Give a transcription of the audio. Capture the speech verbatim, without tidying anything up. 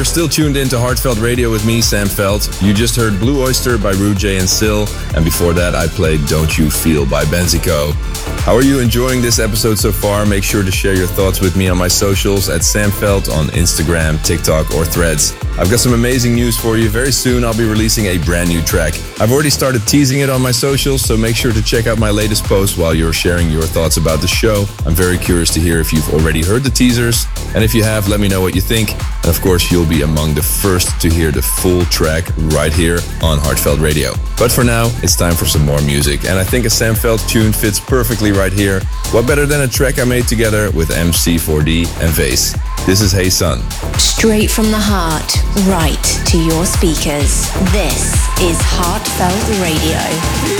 You're still tuned in to Heartfelt Radio with me, Sam Feld. You just heard Blue Oyster by Rude and Sil, and before that I played Don't You Feel by Benzico. How are you enjoying this episode so far? Make sure to share your thoughts with me on my socials at Sam Feld on Instagram, TikTok or Threads. I've got some amazing news for you. Very soon I'll be releasing a brand new track. I've already started teasing it on my socials, so make sure to check out my latest post while you're sharing your thoughts about the show. I'm very curious to hear if you've already heard the teasers, and if you have, let me know what you think. And of course, you'll be among the first to hear the full track right here on Heartfelt Radio. But for now, it's time for some more music, and I think a Sam Feld tune fits perfectly right here. What better than a track I made together with M C four D and Vase. This is Hey Son. Straight from the heart, right to your speakers. This is Heartfelt Radio.